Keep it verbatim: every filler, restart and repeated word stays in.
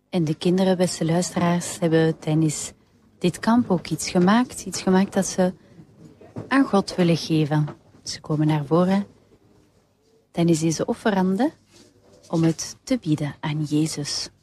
En de kinderen, beste luisteraars, hebben tijdens dit kamp ook iets gemaakt. Iets gemaakt dat ze aan God willen geven. Ze komen naar voren tijdens deze offerande om het te bieden aan Jezus.